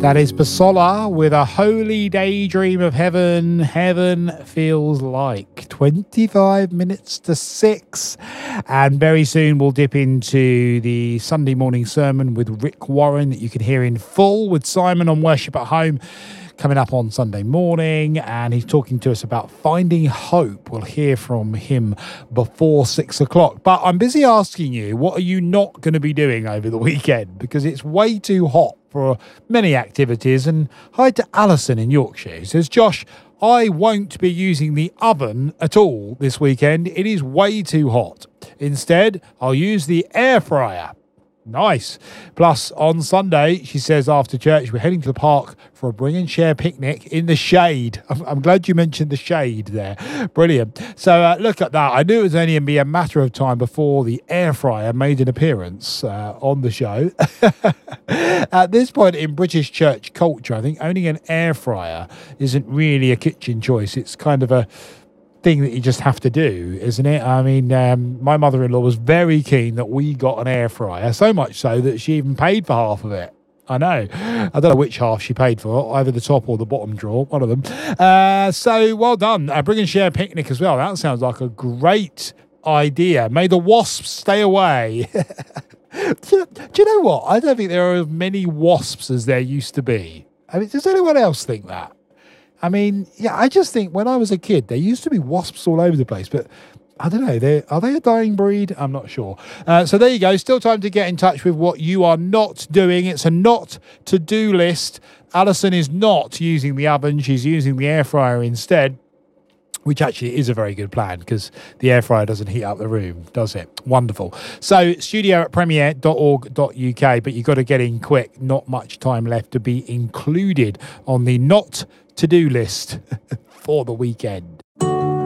That is Pasola with a holy daydream of heaven. Heaven feels like 25 minutes to 6. And very soon we'll dip into the Sunday morning sermon with Rick Warren that you can hear in full with Simon on Worship at Home coming up on Sunday morning. And he's talking to us about finding hope. We'll hear from him before 6 o'clock. But I'm busy asking you, what are you not going to be doing over the weekend? Because it's way too hot for many activities. And hi to Alison in Yorkshire. He says, Josh, I won't be using the oven at all this weekend. It is way too hot. Instead, I'll use the air fryer. Nice. Plus, on Sunday, she says, after church, we're heading to the park for a bring and share picnic in the shade. I'm glad you mentioned the shade there. Brilliant. So look at that. I knew it was only going to be a matter of time before the air fryer made an appearance on the show. At this point in British church culture, I think owning an air fryer isn't really a kitchen choice. It's kind of a thing that you just have to do, isn't it? I mean, my mother-in-law was very keen that we got an air fryer, so much so that she even paid for half of it. I know. I don't know which half she paid for, either the top or the bottom drawer, one of them. So well done. Bring and share picnic as well. That sounds like a great idea. May the wasps stay away. Do you know what? I don't think there are as many wasps as there used to be. I mean, does anyone else think that? I mean, yeah, I just think when I was a kid, there used to be wasps all over the place, but I don't know, are they a dying breed? I'm not sure. So there you go. Still time to get in touch with what you are not doing. It's a not to-do list. Alison is not using the oven. She's using the air fryer instead, which actually is a very good plan because the air fryer doesn't heat up the room, does it? Wonderful. So studio@premier.org.uk, but you've got to get in quick. Not much time left to be included on the not to-do list for the weekend.